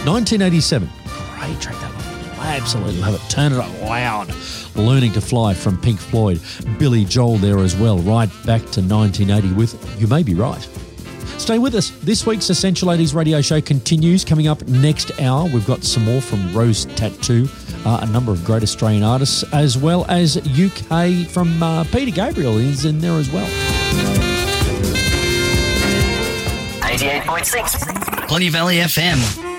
1987. Great track, that one. I absolutely love it. Turn It Up Loud. Learning to Fly from Pink Floyd. Billy Joel there as well, right back to 1980 with You May Be Right. Stay with us. This week's Essential Ladies radio show continues. Coming up next hour, we've got some more from Rose Tattoo, a number of great Australian artists, as well as UK from Peter Gabriel is in there as well. 88.6 Plenty Valley FM.